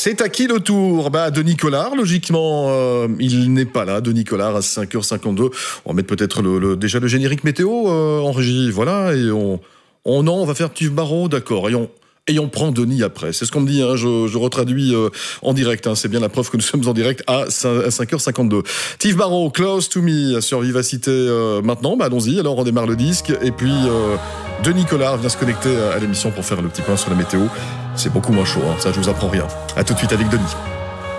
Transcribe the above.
C'est à qui le tour? De Nicolas, logiquement, il n'est pas là. De Nicolas à 5h52. On va mettre peut-être déjà le générique météo en régie. Voilà, et on va faire Steve Barrow, d'accord. Et on prend Denis après. C'est ce qu'on me dit, hein, je retraduis en direct. Hein, c'est bien la preuve que nous sommes en direct à 5h52. Steve Barrow, Close to Me, sur Vivacité maintenant. Allons-y, alors on démarre le disque. Et puis, De Nicolas vient se connecter à l'émission pour faire le petit point sur la météo. C'est beaucoup moins chaud, hein, ça je vous apprends rien. À tout de suite avec Denis.